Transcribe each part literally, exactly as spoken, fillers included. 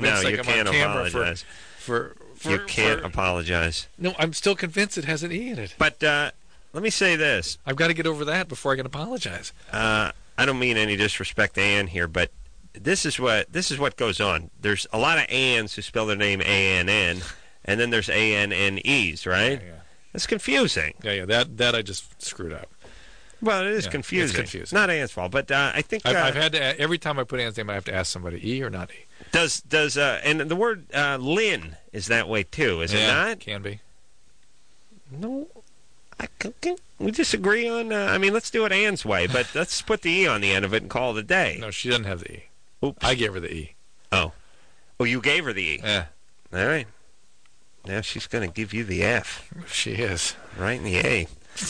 convinced no, like you I'm can't on camera apologize. For, for, for, you can't for, apologize. No, I'm still convinced it has an E in it. But uh, let me say this. I've got to get over that before I can apologize. Uh, I don't mean any disrespect to Ann here, but this is what this is what goes on. There's a lot of Anns who spell their name A N N, and then there's A N N Es, right? Yeah, yeah. It's confusing. Yeah, yeah, that that I just screwed up. Well, it is yeah, confusing. It's confusing. Not Ann's fault, but uh, I think... I've, uh, I've had to... Every time I put Ann's name, I have to ask somebody, E or not E? Does... does uh, and the word uh, Lynn is that way, too, is yeah, it not? Can be. No... I can, can we disagree on... Uh, I mean, let's do it Ann's way, but let's put the E on the end of it and call it a day. No, she doesn't have the E. Oops. I gave her the E. Oh. Oh, you gave her the E? Yeah. All right. Now she's going to give you the F. She is. Right in the A.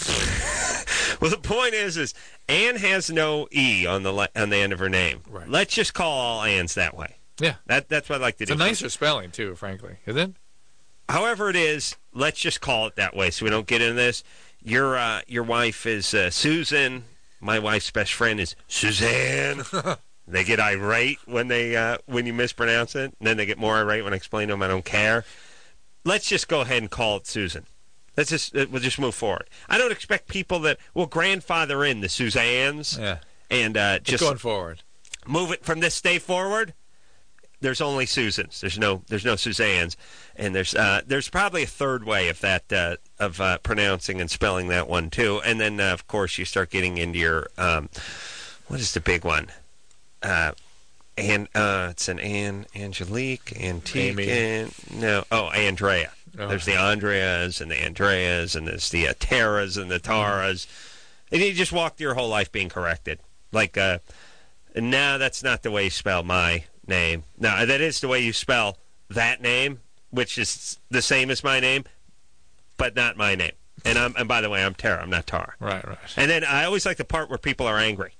Well, the point is, is Ann has no E on the le- on the end of her name. Right. Let's just call all Anns that way. Yeah. That That's what I like to it's do. It's a nicer spelling, too, frankly. Isn't it? However it is, let's just call it that way so we don't get into this. Your uh, your wife is uh, Susan. My wife's best friend is Suzanne. They get irate when they uh, when you mispronounce it, and then they get more irate when I explain to them I don't care. Let's just go ahead and call it Susan. Let's just uh, we'll just move forward. I don't expect people that will grandfather in the Suzannes yeah. and uh, just going forward. Move it from this day forward. There's only Susans. There's no there's no Suzannes, and there's uh, there's probably a third way of that uh, of uh, pronouncing and spelling that one too. And then uh, of course you start getting into your um, what is the big one? Uh, and uh, it's an Ann, Angelique, Antique, and no, oh Andrea. Oh. There's the Andreas and the Andreas, and there's the uh, Taras and the Taras, and you just walk your whole life being corrected. Like, uh, no, that's not the way you spell my name. No, that is the way you spell that name, which is the same as my name, but not my name. And I'm, and by the way, I'm Tara. I'm not Tara. Right, right. And then I always like the part where people are angry.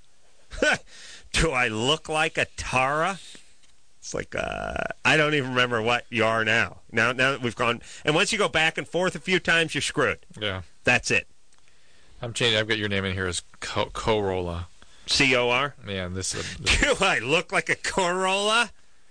Do I look like a Tara? It's like, uh, I don't even remember what you are now. Now now that we've gone, and once you go back and forth a few times, you're screwed. Yeah. That's it. I'm changing. I've got your name in here as Co- Corolla. C O R? Yeah, and this is... This, Do I look like a Corolla?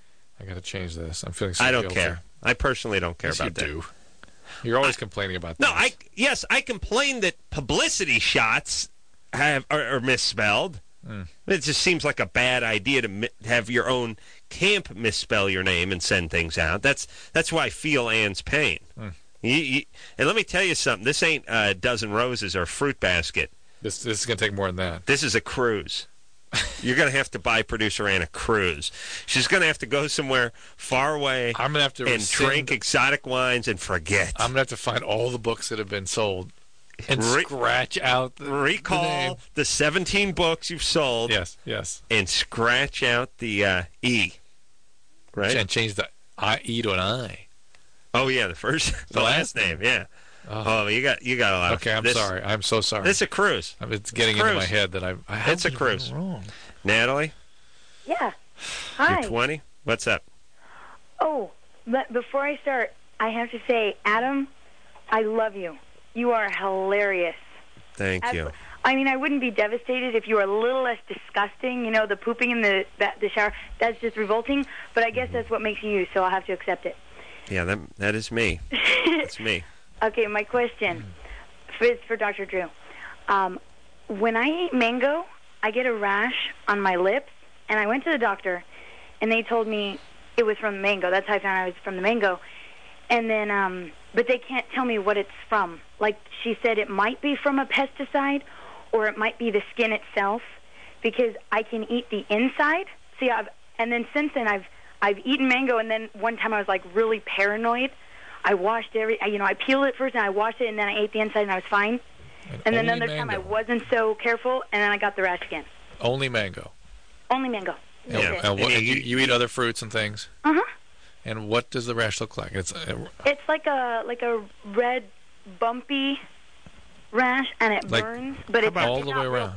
I got to change this. I'm feeling so I don't guilty. care. I personally don't care yes, about you that. do. You're always I, complaining about no, this. I yes, I complain that publicity shots have are, are misspelled. Mm. It just seems like a bad idea to mi- have your own camp misspell your name and send things out. That's that's why I feel Ann's pain. Mm. You, you, and let me tell you something. This ain't a dozen roses or a fruit basket. This this is going to take more than that. This is a cruise. You're going to have to buy producer Ann a cruise. She's going to have to go somewhere far away I'm gonna have to and rescind, drink exotic wines and forget. I'm going to have to find all the books that have been sold and Re- scratch out the Recall the, name. the seventeen books you've sold. Yes, yes. And scratch out the uh, E. Right? And change the I, E to an I. Oh, yeah, the first, the, the last, last name, name, yeah. Oh. oh, you got you got a lot okay, of... I'm this, sorry. I'm so sorry. This is a cruise. It's getting it's into my head that I... I it's a cruise. Wrong. Natalie? Yeah. Hi. You're twenty? What's up? Oh, but before I start, I have to say, Adam, I love you. You are hilarious. Thank As, you. I mean, I wouldn't be devastated if you were a little less disgusting. You know, the pooping in the the shower, that's just revolting. But I guess mm-hmm. that's what makes you you, so I'll have to accept it. Yeah, that that is me. That's me. Okay, my question for, is for Doctor Drew. Um, when I eat mango, I get a rash on my lips, and I went to the doctor, and they told me it was from the mango. That's how I found out it was from the mango. And then, um, but they can't tell me what it's from. Like she said, it might be from a pesticide, or it might be the skin itself, because I can eat the inside. See, I've, and then since then, I've I've eaten mango, and then one time I was like really paranoid. I washed every, you know, I peeled it first, and I washed it, and then I ate the inside, and I was fine. And, and then another mango. time I wasn't so careful, and then I got the rash again. Only mango. Only mango. Yeah. And, and what, and you, you eat other fruits and things. Uh huh. And what does the rash look like? It's uh, it's like a like a red, bumpy rash, and it like, burns, but it's all it's the way around. Real.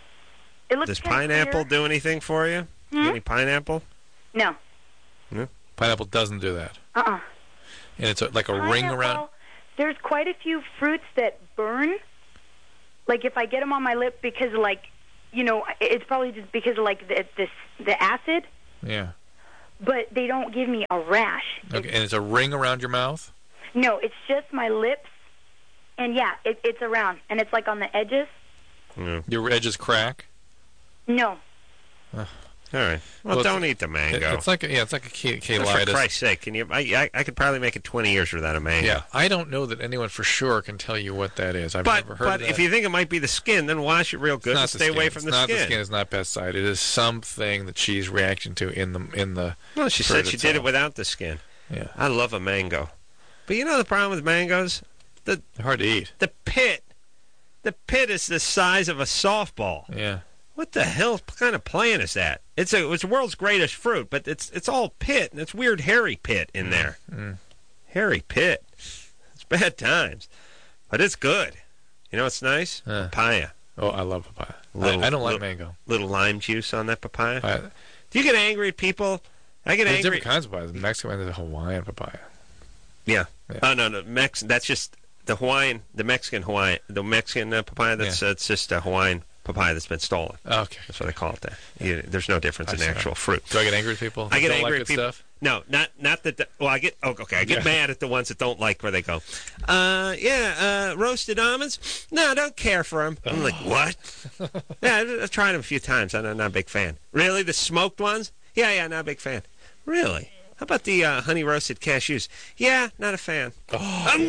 It looks Does pineapple clear. do anything for you? Hmm? Any pineapple? No. No. Pineapple doesn't do that. Uh uh And it's a, like a pineapple, ring around. There's quite a few fruits that burn. Like if I get them on my lip because, like, you know, it's probably just because of like the this the acid. Yeah. but they don't give me a rash. Okay, and it's a ring around your mouth? No, it's just my lips, and yeah, it, it's around, and it's like on the edges. Mm. Your edges crack? No. Uh, All right. Well, well don't eat the mango. It, it's like a, yeah, it's like a cheilitis. For Christ's sake, can you? I, I I could probably make it twenty years without a mango. Yeah, I don't know that anyone for sure can tell you what that is. I've but, never heard but of that. if you think it might be the skin, then wash it real good and stay away from it's the not skin. The skin is not pesticide. It is something that she's reacting to in the in the. Well, she said she itself. did it without the skin. Yeah, I love a mango, but you know the problem with mangoes, the they're hard to eat. The pit, the pit is the size of a softball. Yeah. What the hell kind of plant is that? It's a it's the world's greatest fruit, but it's it's all pit, and it's weird hairy pit in there. Mm. Hairy pit. It's bad times, but it's good. You know what's nice? Uh. Papaya. Oh, I love papaya. Little, I, I don't like little, mango. Little lime juice on that papaya. I, Do you get angry at people? I get There's angry. different kinds of papaya. The Mexican one is a Hawaiian papaya. Yeah. Yeah. Oh no, no, Mex. That's just the Hawaiian, the Mexican Hawaiian, the Mexican uh, papaya. That's Yeah. uh, it's just a Hawaiian papaya that's been stolen. Okay. That's what they call it. That. You, there's no difference I in see. actual fruit. Do I get angry at people? I get Don't angry like at good people. Stuff? No, not not that. The, well, I get oh, okay. I get Yeah. mad at the ones that don't like where they go. Uh, yeah, uh, roasted almonds. No, I don't care for them. I'm like, what? Yeah, I've, I've tried them a few times. I'm not a big fan. Really, the smoked ones? Yeah, yeah, not a big fan. Really? How about the uh, honey roasted cashews? Yeah, not a fan. I'm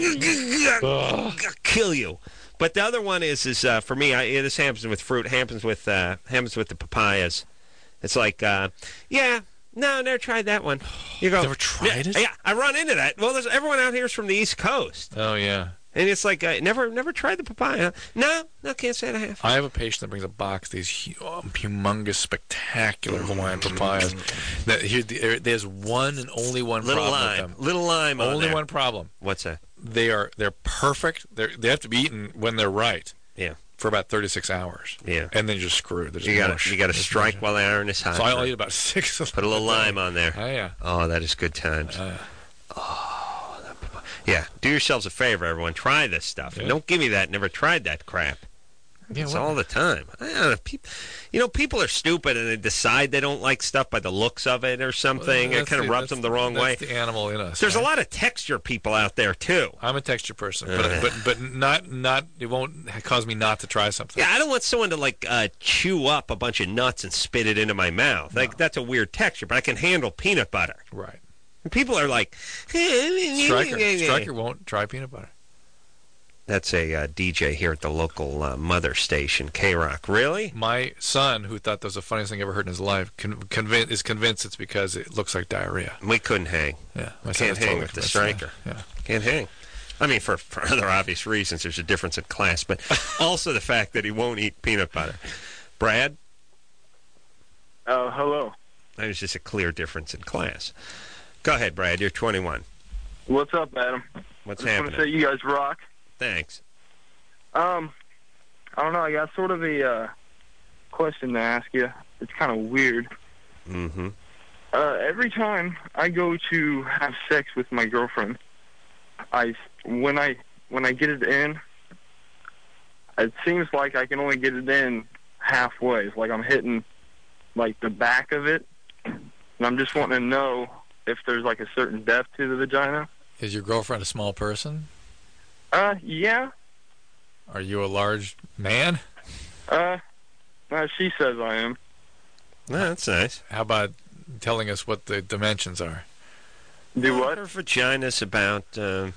gonna kill you. But the other one is is uh, for me. I, yeah, this happens with fruit. Happens with uh, happens with the papayas. It's like, uh, yeah, no, never tried that one. You go, Never tried yeah, it? Yeah, I run into that. Well, there's everyone out here is from the East Coast, Oh yeah. and it's like, uh, never, never tried the papaya. No, no, can't say I have. I have a patient that brings a box of these hu- um, humongous, spectacular Hawaiian papayas. That here, there- there's one and only one Little problem lime, with them. little lime. on Only there. one problem. What's that? They are they're perfect. They they have to be eaten when they're right. Yeah. For about thirty-six hours. Yeah. And then you're just screwed. There's You got mush. to you got to There's strike mush. while the iron is hot. So I'll eat about six of them. Put a little day. lime on there. Oh yeah. Oh, that is good times. Uh, Oh, that papaya. Yeah, do yourselves a favor, everyone. Try this stuff. And Yeah. don't give me that. Never tried that crap. yeah. It's Well, all the time. I don't know, peop- you know, people are stupid and they decide they don't like stuff by the looks of it or something. It that's kind of the- rubs that's them the wrong that's way. the animal in us. There's a right? lot of texture people out there too. I'm a texture person, but Uh. but but not not it won't cause me not to try something. Yeah, I don't want someone to like uh, chew up a bunch of nuts and spit it into my mouth. Like that's a weird texture, but I can handle peanut butter. Right. And people are like, Striker Striker won't try peanut butter. That's a uh, D J here at the local uh, mother station, K Rock. Really? My son, who thought that was the funniest thing he ever heard in his life, con- convin- is convinced it's because it looks like diarrhea. We couldn't hang. Yeah, my son Can't is hang totally with the convinced of Striker. that. Yeah. Can't hang. I mean, for, for other obvious reasons, there's a difference in class, but also the fact that he won't eat peanut butter. Brad? Uh, hello. There's just a clear difference in class. Go ahead, Brad. You're twenty-one. What's up, Adam? What's I just want happening? to say you guys rock. Thanks. Um, I don't know. I got sort of a uh, question to ask you. It's kind of weird. Mm-hmm. Uh, every time I go to have sex with my girlfriend, I when I when I get it in, it seems like I can only get it in halfway. It's like I'm hitting like the back of it, and I'm just wanting to know if there's like a certain depth to the vagina. Is your girlfriend a small person? Uh, yeah. Are you a large man? Uh, uh she says I am. No, that's nice. How about telling us what the dimensions are? Do what? Her vagina's about um,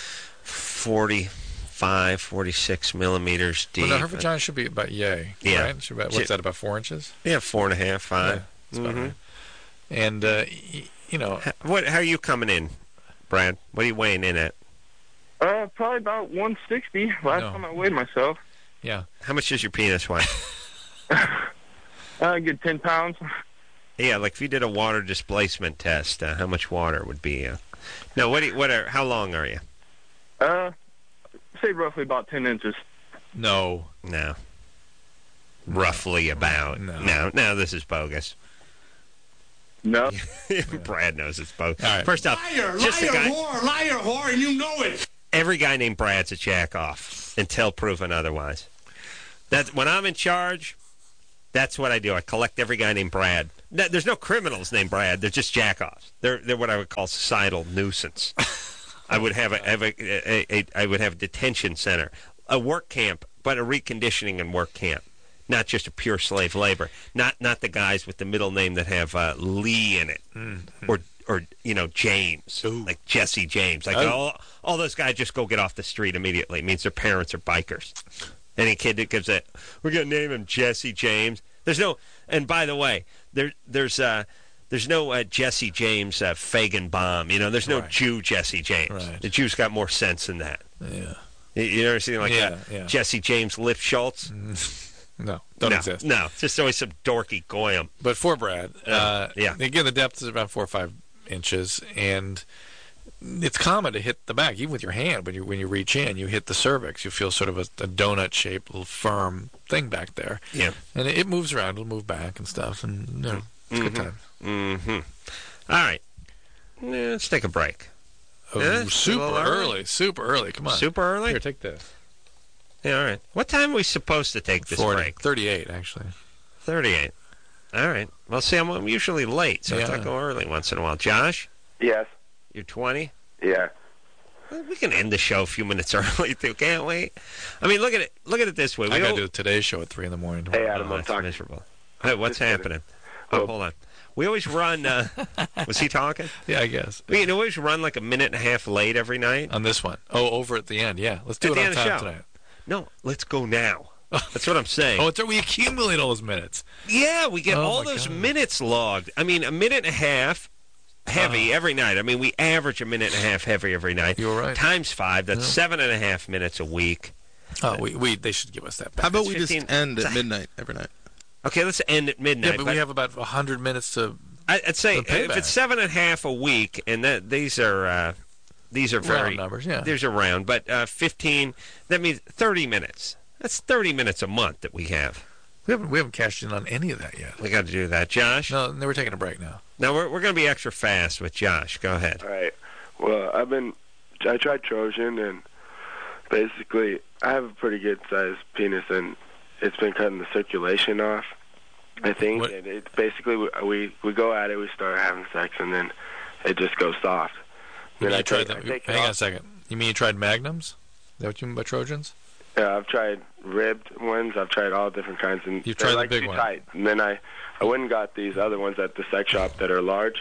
forty-five, forty-six millimeters deep. Well, no, her vagina should be about yay. Yeah. Right? Should be about, what's She- that, about four inches? Yeah, four and a half, five. Yeah, that's about Mhm. right. And, uh, y- you know, How, what, how are you coming in, Brad? What are you weighing in at? Uh, probably about one sixty. Last No. time I weighed myself. yeah. How much does your penis weigh? Uh, good ten pounds. Yeah, like if you did a water displacement test, uh, how much water would be? Uh... No, what? Do you, what are? How long are you? Uh, say roughly about ten inches. No. No. Roughly about. No. No, no, this is bogus. No. Brad knows it's bogus. All right. First off, Liar, just a liar, guy. whore, liar, whore, and you know it. Every guy named Brad's a jack off until proven otherwise. That's when I'm in charge. That's what I do. I collect every guy named Brad. No, there's no criminals named Brad. They're just jackoffs. They're they're what I would call societal nuisance. I would have a, have a, a, a I would have a detention center, a work camp, but a reconditioning and work camp, not just a pure slave labor. Not not the guys with the middle name that have uh, Lee in it, mm-hmm. or or you know James, Ooh. like Jesse James. Like oh. all all those guys just go get off the street immediately. It means their parents are bikers. Any kid that gives it, we're gonna name him Jesse James. There's no, and by the way, there there's uh, there's no uh, Jesse James uh, Fagin Baum. You know, there's no right. Jew Jesse James. Right. The Jews got more sense than that. Yeah. You, you ever seen like yeah, that? Yeah. Jesse James Lift Schultz? No, don't no, exist. No, it's just always some dorky goyim. But for Brad, uh, uh, yeah. again, the depth is about four or five inches, and it's common to hit the back, even with your hand. When you when you reach in, you hit the cervix. You feel sort of a, a donut-shaped, little firm thing back there. Yeah, and it, it moves around. It'll move back and stuff, and you know, it's mm-hmm. a good time. Mm-hmm. All right, yeah, let's take a break. Oh, yeah, super early, super early. Come on, super early. Here, take this. Yeah, all right. What time are we supposed to take this forty, break? thirty-eight, actually. Thirty-eight. All right. Well, see, I'm, I'm usually late, so yeah. I go early once in a while. Josh? Yes. You're twenty? Yeah. We can end the show a few minutes early, too, can't we? I mean, look at it. Look at it this way. We I got to go... do today's show at three in the morning. Hey, Adam, oh, I'm that's talking. miserable. Hey, what's happening? Oh, oh, hold on. We always run. Uh, was he talking? Yeah, I guess. We always run like a minute and a half late every night. On this one. Oh, over at the end. Yeah, let's do at it the on end time of the show. tonight. No, let's go now. That's what I'm saying. Oh, it's, we accumulate all those minutes. Yeah, we get oh all those God. minutes logged. I mean, a minute and a half heavy uh, every night. I mean, we average a minute and a half heavy every night. You're right. Times five, that's yeah. seven and a half minutes a week. Oh, we, we they should give us that back. How about we fifteen just end at midnight every night? Okay, let's end at midnight. Yeah, but, but we have about one hundred minutes to... I'd say if it's seven and a half a week, and that these are... Uh, These are very round numbers, yeah. These are round, but uh, fifteen. That means thirty minutes. That's thirty minutes a month that we have. We haven't we haven't cashed in on any of that yet. We got to do that, Josh. No, no, we're taking a break now. Now we're we're going to be extra fast with Josh. Go ahead. All right. Well, I've been I tried Trojan, and basically I have a pretty good sized penis, and it's been cutting the circulation off. I think what? and it's basically we, we we go at it, we start having sex, and then it just goes soft. You Then I tried take, them, I take hang it on off. a second. You mean you tried Magnums? Is that what you mean by Trojans? Yeah, I've tried ribbed ones. I've tried all different kinds, and You've they're tried the like big too one. tight. And then I, I went and got these other ones at the sex shop that are large.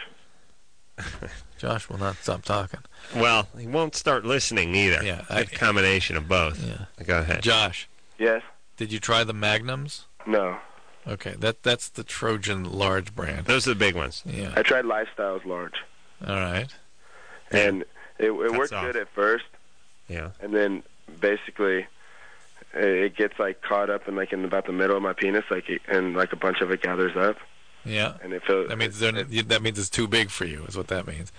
Josh will not stop talking. Well, he won't start listening either. Yeah, a combination of both. Yeah. Go ahead, Josh. Yes. Did you try the Magnums? No. Okay, that that's the Trojan large brand. Those are the big ones. Yeah. I tried Lifestyles large. All right. And it, it Cuts worked off. good at first, Yeah. and then basically it, it gets like caught up in like in about the middle of my penis, like it, and like a bunch of it gathers up, Yeah. and it feels. That means they're, that means it's too big for you. Is what that means.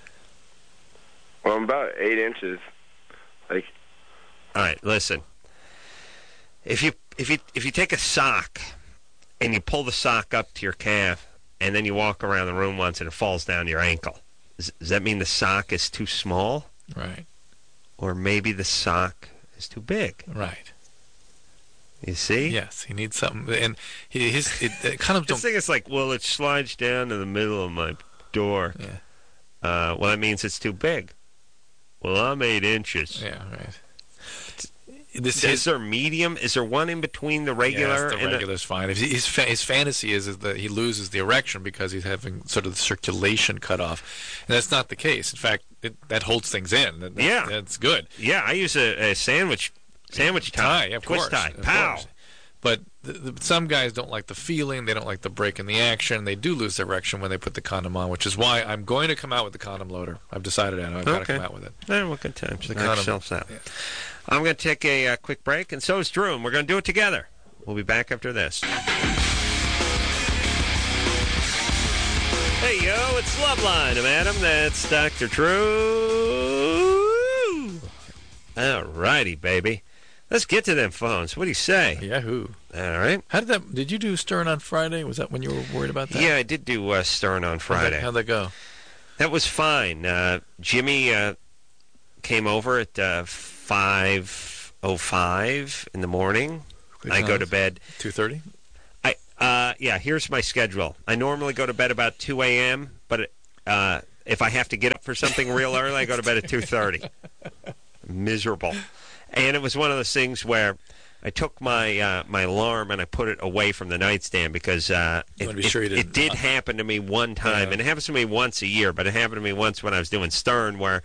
Well, I'm about eight inches. Like. All right, listen. If you if you if you take a sock and you pull the sock up to your calf, and then you walk around the room once and it falls down your ankle, does, does that mean the sock is too small? Right. Or maybe the sock is too big? Right. You see? Yes, he needs something, and he, his it, it kind of don't. This thing is like, well, it slides down to the middle of my door. Yeah. Uh, well, that means it's too big. Well, I'm eight inches. Yeah. Right. This Is there medium? Is there one in between the regular? Yes, the and regular's fine. If he- His fa- his fantasy is, is that he loses the erection because he's having sort of the circulation cut off, and that's not the case. In fact, it, that holds things in. That, that- Yeah. that's good. The, yeah, I use a, a sandwich sandwich tie, Tie, of twist course, tie, of pow. course. But the, the, some guys don't like the feeling. They don't like the break in the action. They do lose their erection when they put the condom on, which is why I'm going to come out with the condom loader. I've decided that. I've got to Okay. come out with it. Eh, well, good times. The Knock condom- yourselves out. yeah. I'm going to take a uh, quick break, and so is Drew, and we're going to do it together. We'll be back after this. Hey, yo, it's Loveline. I'm Adam. That's Doctor Drew. All righty, baby. Let's get to them phones. What do you say? Yahoo! All right. How did that? Did you do Stern on Friday? Was that when you were worried about that? Yeah, I did do uh, Stern on Friday. How'd that, how'd that go? That was fine. Uh, Jimmy uh, came over at uh, five oh five in the morning. Good I go to times. bed. two thirty? I, Uh, yeah, here's my schedule. I normally go to bed about two a.m., but uh, if I have to get up for something real early, I go to bed at two thirty. Miserable. And it was one of those things where I took my uh, my alarm and I put it away from the nightstand because uh, it, be sure it, you it did happen to me one time, Yeah. and it happens to me once a year, but it happened to me once when I was doing Stern where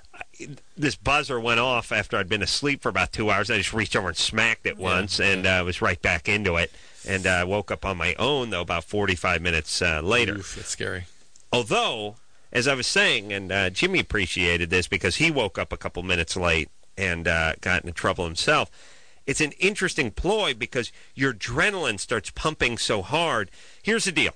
this buzzer went off after I'd been asleep for about two hours. I just reached over and smacked it once, yeah. and uh, was right back into it. And I uh, woke up on my own, though, about forty-five minutes uh, later. Oof, that's scary. Although, as I was saying, and uh, Jimmy appreciated this because he woke up a couple minutes late and uh, got into trouble himself. It's an interesting ploy because your adrenaline starts pumping so hard. Here's the deal.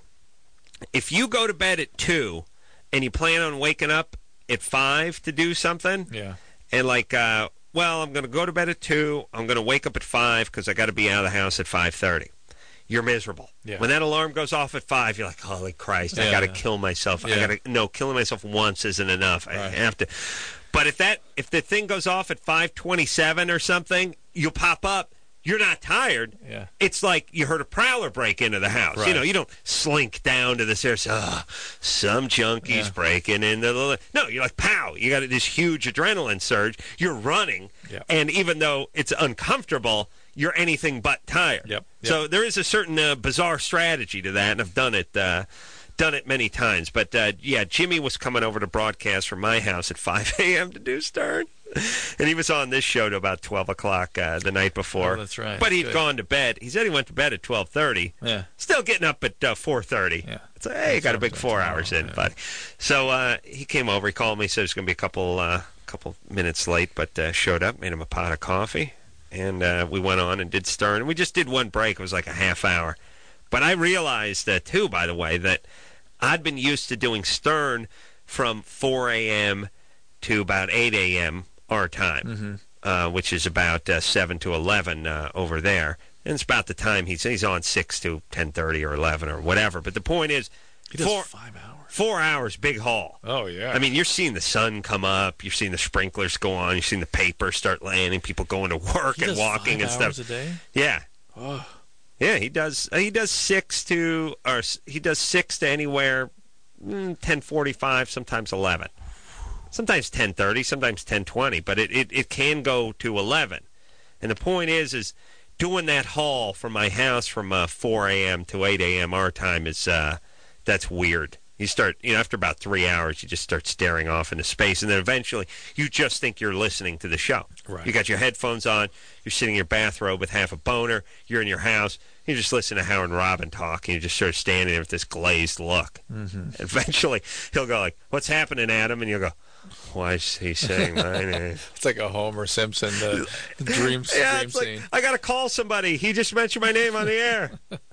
If you go to bed at two and you plan on waking up at five to do something, Yeah. and like, uh, well, I'm going to go to bed at two, I'm going to wake up at five because I got to be out of the house at five thirty. You're miserable. Yeah. When that alarm goes off at five, you're like, holy Christ, I Yeah, got to yeah. kill myself. I Yeah. got to, no, killing myself once isn't enough. I Right. have to. But if that, if the thing goes off at five twenty-seven or something, you'll pop up. You're not tired. Yeah. It's like you heard a prowler break into the house. You Right. know, you don't slink down to the stairs. Ah, some junkies Yeah. breaking into the. No, you're like, pow! You got this huge adrenaline surge. You're running, Yeah. and even though it's uncomfortable, you're anything but tired. Yep. Yep. So there is a certain uh, bizarre strategy to that, and I've done it. Uh, Done it many times, but uh, yeah, Jimmy was coming over to broadcast from my house at five a.m. to do Stern, and he was on this show to about twelve o'clock uh, the night before. Oh, that's right. But he'd Good. gone to bed. He said he went to bed at twelve thirty. Yeah. Still getting up at uh, four thirty. Yeah. It's like, hey, you got a big four hours in, yeah. buddy. So uh, he came over. He called me. Said it was going to be a couple uh, couple minutes late, but uh, showed up. Made him a pot of coffee, and uh, we went on and did Stern. We just did one break. It was like a half hour. But I realized uh, too, by the way, that I'd been used to doing Stern from four a.m. to about eight a.m. our time, Mm-hmm. uh, which is about uh, seven to eleven uh, over there. And it's about the time he's he's on six to ten thirty or eleven or whatever. But the point is, He does four, five hours. four hours, big haul. Oh, yeah. I mean, you're seeing the sun come up. You're seeing the sprinklers go on. You're seeing the paper start landing. People going to work he and does walking five and hours stuff. a day? Yeah. Oh. Yeah, he does. Uh, he does six to, or s- he does six to anywhere, mm, ten forty-five, sometimes eleven, sometimes ten thirty, sometimes ten twenty. But it, it, it can go to eleven. And the point is, is doing that haul from my house from uh, four a.m. to eight a.m. our time is uh, that's weird. You start, you know, after about three hours, you just start staring off into space, and then eventually, you just think you're listening to the show. Right. You got your headphones on. You're sitting in your bathrobe with half a boner. You're in your house. You just listen to Howard and Robin talk, and you just sort of standing there with this glazed look. Mm-hmm. Eventually, he'll go like, "What's happening, Adam?" And you'll go, "Why is he saying my name?" It's like a Homer Simpson uh, dream, Yeah, dream it's like, scene. I got to call somebody. He just mentioned my name on the air.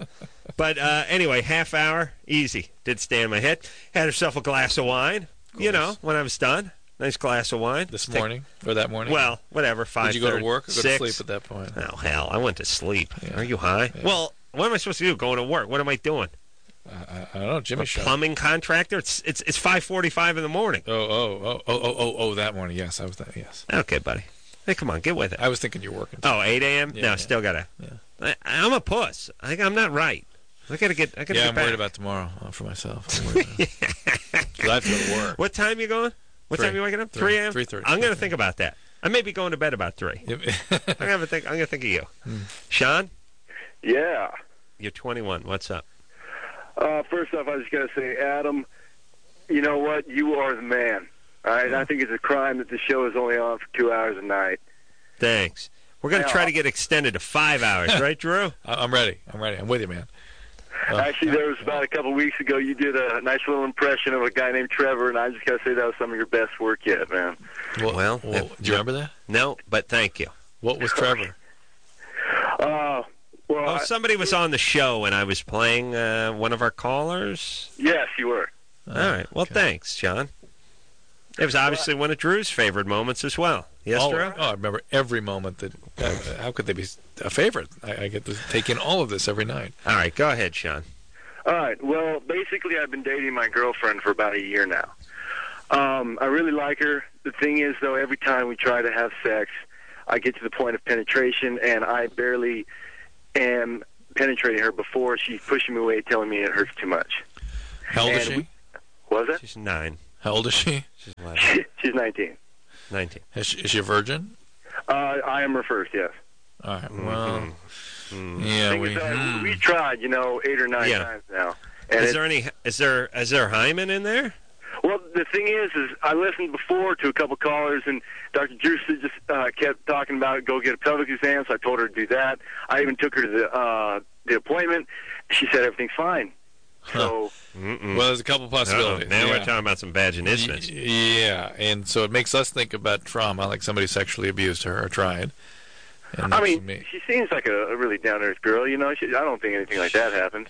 But uh, anyway, half hour, easy. Did stay in my head. Had herself a glass of wine, you know, when I was done. Nice glass of wine. This Take- morning or that morning? Well, whatever, five Did you go to work or go to six. sleep at that point? Oh, hell, I went to sleep. Yeah. Are you high? Yeah. Well, what am I supposed to do? Going to work? What am I doing? I, I, I don't know. Jimmy A showed. plumbing contractor? It's it's it's five forty-five in the morning. Oh, oh, oh, oh, oh, oh, oh, that morning. Yes, I was that. Yes. Okay, buddy. Hey, come on, get with it. I was thinking you're working. Oh, eight a.m.? Yeah, no, yeah. still got to. Yeah. I, I'm a puss. I, I'm not right. I got to get I got to Yeah, get I'm back. worried about tomorrow uh, for myself. I'm worried about- 'Cause I have to go to work. What time you going? What Three. time you waking up? Three. three a.m.? three thirty. I'm going to think about that. I may be going to bed about three. I'm going to think I'm going to think of you. Sean, Yeah. you're twenty-one. What's up? Uh, first off, I was just going to say, Adam, you know what? You are the man. All right? I think it's a crime that the show is only on for two hours a night. Thanks. We're going to Yeah. try to get extended to five hours, right, Drew? I- I'm ready. I'm ready. I'm with you, man. Uh, Actually, there was about a couple weeks ago, you did a nice little impression of a guy named Trevor, and I just got to say that was some of your best work yet, man. well, Well, well, if- do you remember that? No, but thank you. What was Trevor? Uh, well, Oh, I, somebody was on the show, and I was playing uh, one of our callers. yes, you were. All right. Well, okay. thanks, John. It was obviously one of Drew's favorite moments as well. Yes, oh, Drew? oh, I remember every moment that. Uh, how could they be a favorite? I, I get to take in all of this every night. All right. Go ahead, Sean. All right. Well, basically, I've been dating my girlfriend for about a year now. Um, I really like her. The thing is, though, every time we try to have sex, I get to the point of penetration, and I barely am penetrating her before. She's pushing me away, telling me it hurts too much. How old is And she? we- Was it? She's nine. How old is she? She's eleven. She's nineteen. nineteen. Is she, is she a virgin? Uh, I am her first, yes. All right. Well, Mm. yeah, Thing we. is, uh, hmm. we tried, you know, eight or nine Yeah. times now. And Is it- there any? Is there? Is there hymen in there? Well, the thing is, is I listened before to a couple callers, and Doctor Drew just uh, kept talking about go get a pelvic exam, so I told her to do that. I even took her to the uh, the appointment. She said everything's fine. So, Mm-mm. Well, there's a couple Uh-oh. possibilities. Now yeah. we're talking about some vaginismus. Y- Yeah, and so it makes us think about trauma, like somebody sexually abused her or tried. And I she mean, may- she seems like a, a really down-to-earth girl, you know. She, I don't think anything like that happened.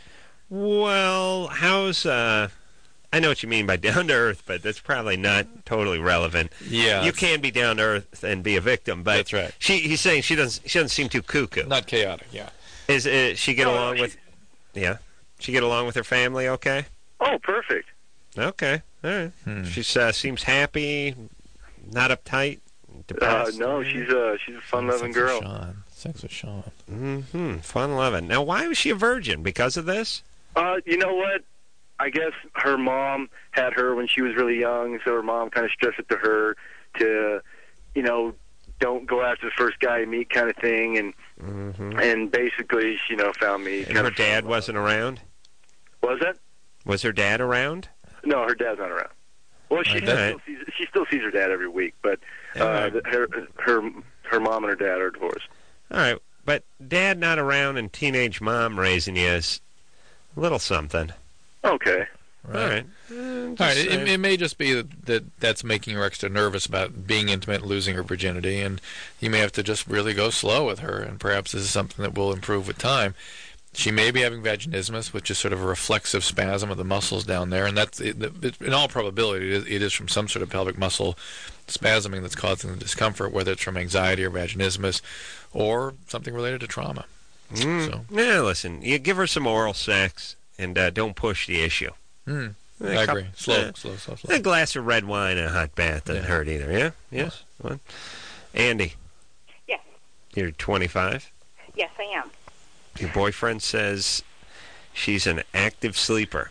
Well, how's uh? I know what you mean by down to earth, but that's probably not totally relevant. yeah, You it's can be down to earth and be a victim, but That's right. She, he's saying she doesn't. She doesn't seem too cuckoo. not chaotic. Yeah, Is uh, she get No, no, along she- with? Yeah, she get along with her family. Okay. Oh, perfect. Okay. All right. Hmm. She uh, seems happy, not uptight, Uh, depressed. no, she's a she's a fun-loving Sex with girl. Sean. Sex with Sean. Mm-hmm. Fun loving. Now, why was she a virgin? Because of this? Uh, you know what? I guess her mom had her when she was really young, so her mom kind of stressed it to her to, you know, don't go after the first guy you meet kind of thing, and Mm-hmm. and basically, she, you know, found me. And kind her of dad wasn't around. Was that? Was her dad around? No, her dad's not around. Well, she Right. still Right. sees, she still sees her dad every week, but uh, Alright. the- her her her mom and her dad are divorced. All right, but dad not around and teenage mom raising you is a little something. Okay. Right. All right. Uh, All right. just It, saying. it may just be that, that that's making her extra nervous about being intimate and losing her virginity, and you may have to just really go slow with her, and perhaps this is something that will improve with time. She may be having vaginismus, which is sort of a reflexive spasm of the muscles down there, and that's it, it, in all probability it is, it is from some sort of pelvic muscle spasming that's causing the discomfort, whether it's from anxiety or vaginismus, or something related to trauma. Mm. So- Yeah, listen, you give her some oral sex and uh, don't push the issue. Hmm. A I cup- agree. Slow, uh, slow, slow, slow. A glass of red wine and a hot bath doesn't Yeah. hurt either, yeah? Yes? Well, Andy. Yes. You're twenty-five? Yes, I am. Your boyfriend says she's an active sleeper,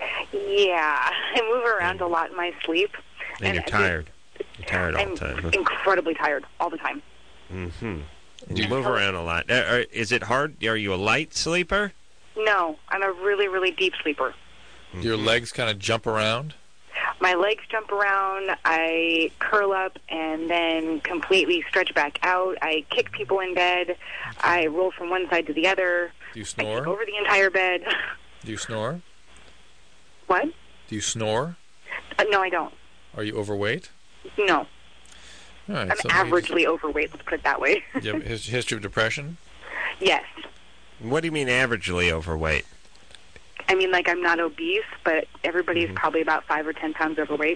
Yeah, I move around a lot in my sleep. and, And you're I do- tired. You're tired all I'm the time. Huh? incredibly tired all the time. Mm-hmm. And you move around a lot. Uh, are- is it hard? Are you a light sleeper? No, I'm a really, really deep sleeper. Your legs kind of jump around. My legs jump around, I curl up, and then completely stretch back out. I kick people in bed. I roll from one side to the other. Do you I kick snore? over the entire bed. Do you snore? What? Do you snore? Uh, no, I don't. Are you overweight? No. All right. I'm so maybe- averagely overweight, let's put it that way. Do you have a his- history of depression? Yes. What do you mean averagely overweight? I mean, like, I'm not obese, but everybody's Mhm. probably about five or ten pounds overweight.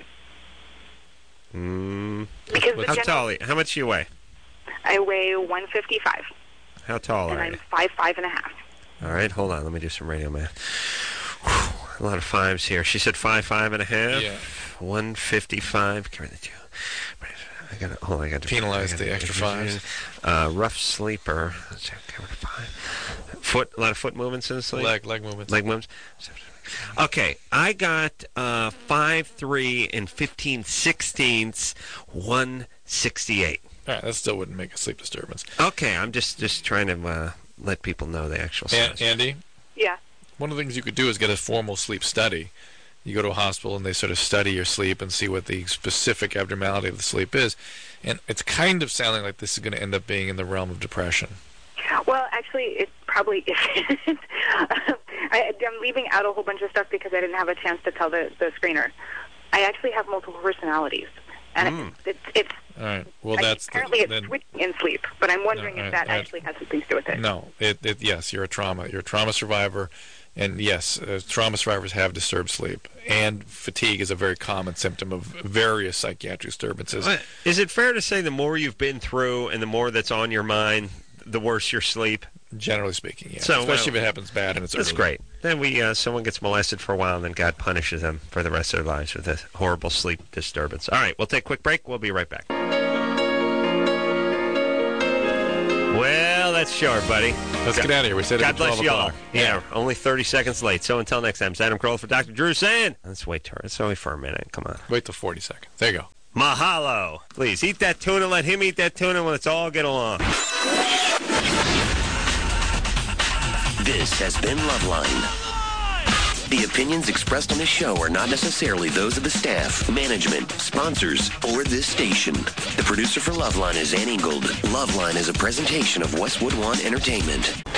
Mm. Because the How general- tall are you? How much do you weigh? I weigh one fifty-five, How tall and are I'm you? five, five and a half. All right, hold on. Let me do some radio math. Whew, a lot of fives here. She said five, five and a half. Yeah. one fifty-five. Carry the two. I got to. Hold on. I got to Penalize I gotta- the extra fives. Uh, rough sleeper. Let's check. Cover the five. Foot. A lot of foot movements in the sleep. Leg, leg movements. Leg movements. Okay, I got uh, five three and fifteen sixteenths, one sixty-eight. All right, that still wouldn't make a sleep disturbance. Okay, I'm just just trying to uh, let people know the actual An- size. Andy, Yeah. one of the things you could do is get a formal sleep study. You go to a hospital and they sort of study your sleep and see what the specific abnormality of the sleep is. And it's kind of sounding like this is going to end up being in the realm of depression. Well, actually, it probably isn't. I, I'm leaving out a whole bunch of stuff because I didn't have a chance to tell the, the screener. I actually have multiple personalities. And Mm. it's, it's All right. Well, I- that's apparently the, it's then, switching in sleep, but I'm wondering No, if I- that I- actually has something to do with it. no. It, it yes, you're a trauma. You're a trauma survivor, and yes, uh, trauma survivors have disturbed sleep, and fatigue is a very common symptom of various psychiatric disturbances. Uh, Is it fair to say the more you've been through and the more that's on your mind, the worse your sleep? Generally speaking, yeah. So, Especially well, if it happens bad and it's That's early. great. Then we uh, someone gets molested for a while, and then God punishes them for the rest of their lives with a horrible sleep disturbance. All right, we'll take a quick break. We'll be right back. Well, that's short, buddy. Let's get out of here. We said God it at twelve bless y'all. o'clock. Yeah, only thirty seconds late. So until next time, it's Adam Carolla for Doctor Drew saying, let's wait, Tur- let's wait for a minute. Come on. Wait till forty seconds. There you go. Mahalo. Please, eat that tuna. Let him eat that tuna. Let's all get along. This has been Loveline. The opinions expressed on this show are not necessarily those of the staff, management, sponsors, or this station. The producer for Loveline is Ann Ingold. Loveline is a presentation of Westwood One Entertainment.